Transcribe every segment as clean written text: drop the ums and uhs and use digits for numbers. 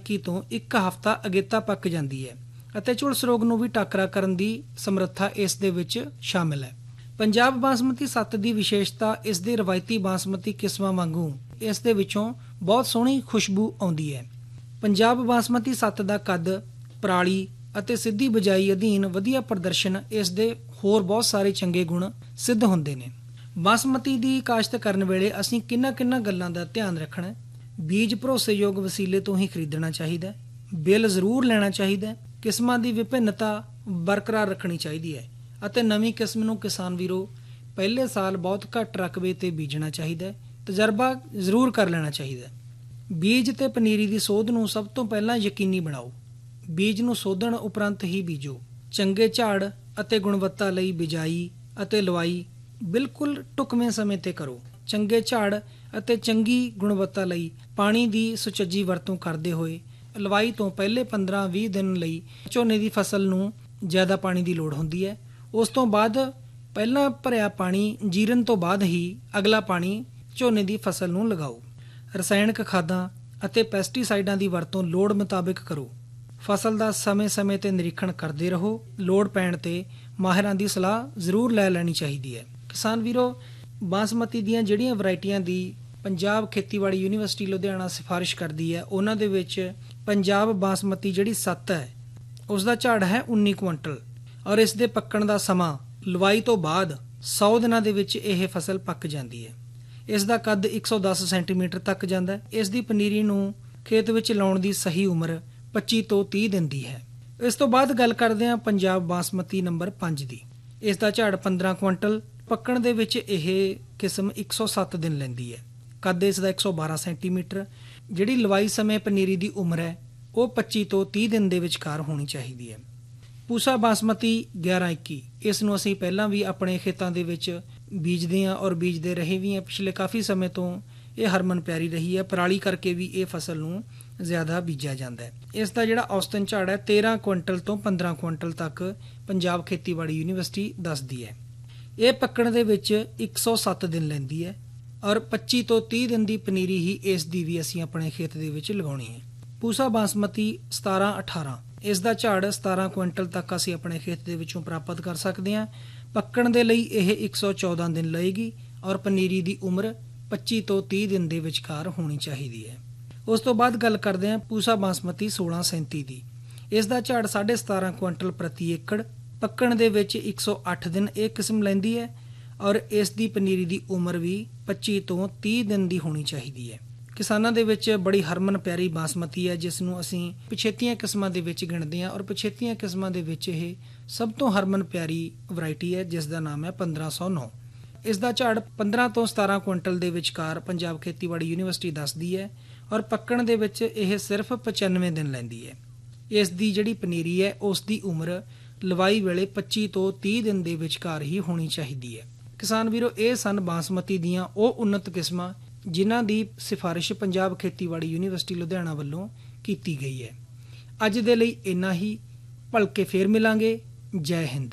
21 ਤੋਂ ਇੱਕ ਹਫ਼ਤਾ ਅਗੇਤਾ ਪੱਕ ਜਾਂਦੀ ਹੈ ਅਤੇ ਝੁਲਸ ਰੋਗ ਨੂੰ ਵੀ ਟਾਕਰਾ ਕਰਨ ਦੀ ਸਮਰੱਥਾ ਇਸ ਦੇ ਵਿੱਚ ਸ਼ਾਮਿਲ ਹੈ। ਪੰਜਾਬ ਬਾਸਮਤੀ 7 ਦੀ ਵਿਸ਼ੇਸ਼ਤਾ ਇਸ ਦੇ ਰਵਾਇਤੀ ਬਾਸਮਤੀ ਕਿਸਮਾਂ ਵਾਂਗੂ ਇਸ ਦੇ ਵਿੱਚੋਂ ਬਹੁਤ ਸੋਹਣੀ ਖੁਸ਼ਬੂ ਆਉਂਦੀ ਹੈ। ਪੰਜਾਬ ਬਾਸਮਤੀ 7 ਦਾ ਕੱਦ, ਪਰਾਲੀ ਅਤੇ ਸਿੱਧੀ ਬਿਜਾਈ ਅਧੀਨ ਵਧੀਆ ਪ੍ਰਦਰਸ਼ਨ ਇਸ ਦੇ ਹੋਰ ਬਹੁਤ ਸਾਰੇ ਚੰਗੇ ਗੁਣ ਸਿੱਧ ਹੁੰਦੇ ਨੇ। ਬਾਸਮਤੀ ਦੀ ਕਾਸ਼ਤ ਕਰਨ ਵੇਲੇ ਅਸੀਂ ਕਿੰਨਾ ਗੱਲਾਂ ਦਾ ਧਿਆਨ ਰੱਖਣਾ। ਬੀਜ ਭਰੋਸੇਯੋਗ ਵਸੀਲੇ ਤੋਂ ਹੀ ਖਰੀਦਣਾ ਚਾਹੀਦਾ, ਬਿੱਲ ਜ਼ਰੂਰ ਲੈਣਾ ਚਾਹੀਦਾ, ਕਿਸਮਾਂ ਦੀ ਵਿਭਿੰਨਤਾ ਬਰਕਰਾਰ ਰੱਖਣੀ ਚਾਹੀਦੀ ਹੈ ਅਤੇ ਨਵੀਂ ਕਿਸਮ ਨੂੰ ਕਿਸਾਨ ਵੀਰੋ ਪਹਿਲੇ ਸਾਲ ਬਹੁਤ ਘੱਟ ਰਕਬੇ ਤੇ ਬੀਜਣਾ ਚਾਹੀਦਾ, ਤਜਰਬਾ ਜ਼ਰੂਰ ਕਰ ਲੈਣਾ ਚਾਹੀਦਾ। ਬੀਜ ਤੇ ਪਨੀਰੀ ਦੀ ਸੋਧ ਨੂੰ ਸਭ ਤੋਂ ਪਹਿਲਾਂ ਯਕੀਨੀ ਬਣਾਓ। ਬੀਜ ਨੂੰ ਸੋਧਣ ਉਪਰੰਤ ਹੀ ਬੀਜੋ। ਚੰਗੇ ਝਾੜ ਅਤੇ ਗੁਣਵੱਤਾ ਲਈ ਬਿਜਾਈ ਅਤੇ ਲਵਾਈ ਬਿਲਕੁਲ ਢੁਕਵੇਂ ਸਮੇਂ ਤੇ ਕਰੋ। ਚੰਗੇ ਝਾੜ ਅਤੇ ਚੰਗੀ ਗੁਣਵੱਤਾ ਲਈ ਪਾਣੀ ਦੀ ਸੁਚੱਜੀ ਵਰਤੋਂ ਕਰਦੇ ਹੋਏ ਲਵਾਈ ਤੋਂ ਪਹਿਲੇ 15-20 ਦਿਨ ਲਈ ਝੋਨੇ ਦੀ ਫਸਲ ਨੂੰ ਜ਼ਿਆਦਾ ਪਾਣੀ ਦੀ ਲੋੜ ਹੁੰਦੀ ਹੈ। ਉਸ ਤੋਂ ਬਾਅਦ ਪਹਿਲਾਂ ਭਰਿਆ ਪਾਣੀ ਜੀਰਨ ਤੋਂ ਬਾਅਦ ਹੀ ਅਗਲਾ ਪਾਣੀ ਝੋਨੇ ਦੀ ਫਸਲ ਨੂੰ ਲਗਾਓ। ਰਸਾਇਣਕ ਖਾਦਾਂ ਅਤੇ ਪੈਸਟੀਸਾਈਡਾਂ ਦੀ ਵਰਤੋਂ ਲੋੜ ਮੁਤਾਬਿਕ ਕਰੋ। ਫਸਲ ਦਾ ਸਮੇਂ-ਸਮੇਂ ਤੇ ਨਿਰੀਖਣ ਕਰਦੇ ਰਹੋ। ਲੋੜ ਪੈਣ ਤੇ ਮਾਹਿਰਾਂ ਦੀ ਸਲਾਹ ਜ਼ਰੂਰ ਲੈ ਲੈਣੀ ਚਾਹੀਦੀ ਹੈ। ਕਿਸਾਨ ਵੀਰੋ, ਬਾਸਮਤੀ ਦੀਆਂ ਜਿਹੜੀਆਂ ਵੈਰਾਈਟੀਆਂ ਦੀ ਪੰਜਾਬ ਖੇਤੀਬਾੜੀ ਯੂਨੀਵਰਸਿਟੀ ਲੁਧਿਆਣਾ ਸਿਫਾਰਿਸ਼ ਕਰਦੀ ਹੈ, ਉਹਨਾਂ ਦੇ ਵਿੱਚ ਪੰਜਾਬ ਬਾਸਮਤੀ ਜਿਹੜੀ 7 ਹੈ ਉਸ ਦਾ ਝਾੜ ਹੈ 19 ਕੁਇੰਟਲ ਔਰ ਇਸ ਦੇ ਪੱਕਣ ਦਾ ਸਮਾਂ ਲਵਾਈ ਤੋਂ ਬਾਅਦ 100 ਦਿਨਾਂ ਦੇ ਵਿੱਚ ਇਹ ਫਸਲ ਪੱਕ ਜਾਂਦੀ ਹੈ। ਇਸ ਦਾ ਕੱਦ 110 ਸੈਂਟੀਮੀਟਰ ਤੱਕ ਜਾਂਦਾ ਹੈ। ਇਸ ਦੀ ਪਨੀਰੀ ਨੂੰ ਖੇਤ ਵਿੱਚ ਲਾਉਣ ਦੀ ਸਹੀ ਉਮਰ 25 ਤੋਂ 30 ਦਿਨ ਦੀ ਹੈ। ਇਸ ਤੋਂ ਬਾਅਦ ਗੱਲ ਕਰਦੇ ਹਾਂ ਪੰਜਾਬ ਬਾਸਮਤੀ ਨੰਬਰ 5 ਦੀ। ਇਸ ਦਾ ਝਾੜ 15 ਕੁਇੰਟਲ, ਪੱਕਣ ਦੇ ਵਿੱਚ ਇਹ ਕਿਸਮ 107 ਦਿਨ ਲੈਂਦੀ ਹੈ। ਕੱਦ ਇਸ ਦਾ 112 ਸੈਂਟੀਮੀਟਰ। ਜਿਹੜੀ ਲਵਾਈ ਸਮੇਂ ਪਨੀਰੀ ਦੀ ਉਮਰ ਹੈ ਉਹ 25 ਤੋਂ 30 ਦਿਨ ਦੇ ਵਿਚਕਾਰ ਹੋਣੀ ਚਾਹੀਦੀ ਹੈ। ਪੂਸਾ ਬਾਸਮਤੀ 1121, ਇਸ ਨੂੰ ਅਸੀਂ ਪਹਿਲਾਂ ਵੀ ਆਪਣੇ ਖੇਤਾਂ ਦੇ ਵਿੱਚ ਬੀਜਦੇ ਹਾਂ ਔਰ ਬੀਜਦੇ ਰਹੇ ਵੀ ਹਾਂ। ਪਿਛਲੇ ਕਾਫੀ ਸਮੇਂ ਤੋਂ ਇਹ ਹਰਮਨ ਪਿਆਰੀ ਰਹੀ ਹੈ। ਪਰਾਲੀ ਕਰਕੇ ਵੀ ਇਹ ਫਸਲ ਨੂੰ ਜ਼ਿਆਦਾ ਬੀਜਿਆ ਜਾਂਦਾ ਹੈ। ਇਸ ਦਾ ਜਿਹੜਾ ਔਸਤਨ ਝਾੜ ਹੈ 13 ਕੁਇੰਟਲ ਤੋਂ 15 ਕੁਇੰਟਲ ਤੱਕ ਪੰਜਾਬ ਖੇਤੀਬਾੜੀ ਯੂਨੀਵਰਸਿਟੀ ਦੱਸਦੀ ਹੈ। ਇਹ ਪੱਕਣ ਦੇ ਵਿੱਚ 107 ਦਿਨ ਲੈਂਦੀ ਹੈ ਔਰ 25 ਤੋਂ 30 ਦਿਨ ਦੀ ਪਨੀਰੀ ਹੀ ਇਸ ਦੀ ਵੀ ਅਸੀਂ ਆਪਣੇ ਖੇਤ ਦੇ ਵਿੱਚ ਲਗਾਉਣੀ ਹੈ। ਪੂਸਾ ਬਾਸਮਤੀ 1718, ਇਸ ਦਾ ਝਾੜ 17 ਕੁਇੰਟਲ ਤੱਕ ਅਸੀਂ ਆਪਣੇ ਖੇਤ ਦੇ ਵਿੱਚੋਂ ਪ੍ਰਾਪਤ ਕਰ ਸਕਦੇ ਹਾਂ। ਪੱਕਣ ਦੇ ਲਈ ਇਹ 114 ਦਿਨ ਲਏਗੀ ਔਰ ਪਨੀਰੀ ਦੀ ਉਮਰ 25 ਤੋਂ 30 ਦਿਨ ਦੇ ਵਿਚਕਾਰ ਹੋਣੀ ਚਾਹੀਦੀ ਹੈ। ਉਸ ਤੋਂ ਬਾਅਦ ਗੱਲ ਕਰਦੇ ਹਾਂ ਪੂਸਾ ਬਾਸਮਤੀ 1637 ਦੀ। ਇਸ ਦਾ ਝਾੜ 17.5 ਕੁਇੰਟਲ ਪ੍ਰਤੀ ਏਕੜ, ਪੱਕਣ ਦੇ ਵਿੱਚ 108 ਦਿਨ ਇਹ ਕਿਸਮ ਲੈਂਦੀ ਹੈ ਔਰ ਇਸ ਦੀ ਪਨੀਰੀ ਦੀ ਉਮਰ ਵੀ 25 ਤੋਂ 30 ਦਿਨ ਦੀ ਹੋਣੀ ਚਾਹੀਦੀ ਹੈ। ਕਿਸਾਨਾਂ ਦੇ ਵਿੱਚ ਬੜੀ ਹਰਮਨ ਪਿਆਰੀ ਬਾਸਮਤੀ ਹੈ, ਜਿਸ ਨੂੰ ਅਸੀਂ ਪਛੇਤੀਆਂ ਕਿਸਮਾਂ ਦੇ ਵਿੱਚ ਗਿਣਦੇ ਹਾਂ ਔਰ ਪਛੇਤੀਆਂ ਕਿਸਮਾਂ ਦੇ ਵਿੱਚ ਇਹ ਸਭ ਤੋਂ ਹਰਮਨ ਪਿਆਰੀ ਵੈਰਾਈਟੀ ਹੈ, ਜਿਸ ਦਾ ਨਾਮ ਹੈ 1509। ਇਸ ਦਾ ਝਾੜ 15 ਤੋਂ 17 ਕੁਇੰਟਲ ਦੇ ਵਿਚਕਾਰ ਪੰਜਾਬ ਖੇਤੀਬਾੜੀ ਯੂਨੀਵਰਸਿਟੀ ਦੱਸਦੀ ਹੈ ਔਰ ਪੱਕਣ ਦੇ ਵਿੱਚ ਇਹ ਸਿਰਫ 95 ਦਿਨ ਲੈਂਦੀ ਹੈ। ਇਸ ਦੀ ਜਿਹੜੀ ਪਨੀਰੀ ਹੈ ਉਸ ਦੀ ਉਮਰ ਲਵਾਈ ਵੇਲੇ 25 ਤੋਂ 30 ਦਿਨ ਦੇ ਵਿਚਕਾਰ ਹੀ ਹੋਣੀ ਚਾਹੀਦੀ ਹੈ। ਕਿਸਾਨ ਵੀਰੋ, ਇਹ ਸਨ ਬਾਸਮਤੀ ਦੀਆਂ ਉਹ ਉન્નਤ ਕਿਸਮਾਂ ਜਿਨ੍ਹਾਂ ਦੀ ਸਿਫਾਰਿਸ਼ ਪੰਜਾਬ ਖੇਤੀਬਾੜੀ ਯੂਨੀਵਰਸਿਟੀ ਲੁਧਿਆਣਾ ਵੱਲੋਂ ਕੀਤੀ ਗਈ ਹੈ। ਅੱਜ ਦੇ ਲਈ ਇੰਨਾ ਹੀ। ਭਲਕੇ ਫੇਰ ਮਿਲਾਂਗੇ। ਜੈ ਹਿੰਦ।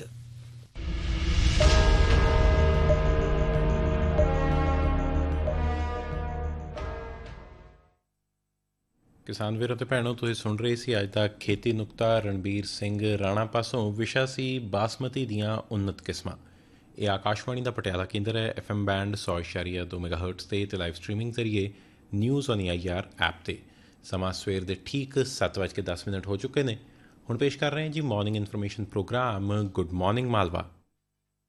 ਕਿਸਾਨ ਵੀਰੋ ਤੇ ਭੈਣੋ, ਤੁਸੀਂ ਸੁਣ ਰਹੇ ਸੀ ਅੱਜ ਦਾ ਖੇਤੀ ਨੁਕਤਾ ਰਣਬੀਰ ਸਿੰਘ ਰਾਣਾ ਪਾਸੋਂ। ਵਿਸ਼ਾ ਸੀ ਬਾਸਮਤੀ ਦੀਆਂ ਉન્નਤ ਕਿਸਮਾਂ। ਇਹ ਆਕਾਸ਼ਵਾਣੀ ਦਾ ਪਟਿਆਲਾ ਕੇਂਦਰ ਹੈ। FM ਬੈਂਡ 100.2 ਮੈਗਾਹਰਟਜ਼ ਤੇ ਲਾਈਵ ਸਟਰੀਮਿੰਗ ਜ਼ਰੀਏ ਨਿਊਜ਼ ਔਨ AIR ਐਪ ਤੇ। ਸਮਾਂ ਸਵੇਰ ਦੇ ਠੀਕ 7:10 ਹੋ ਚੁੱਕੇ ਨੇ। ਹੁਣ ਪੇਸ਼ ਕਰ ਰਹੇ ਹਾਂ ਜੀ morning information programme good morning Malwa.